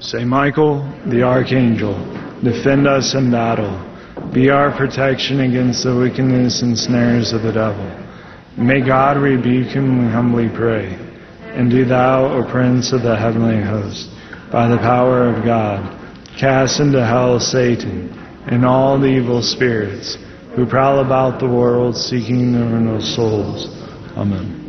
Saint Michael, the Archangel, defend us in battle. Be our protection against the wickedness and snares of the devil. May God rebuke him, we humbly pray. And do thou, O Prince of the heavenly host, by the power of God, cast into hell Satan and all the evil spirits who prowl about the world seeking the ruin of souls. Amen.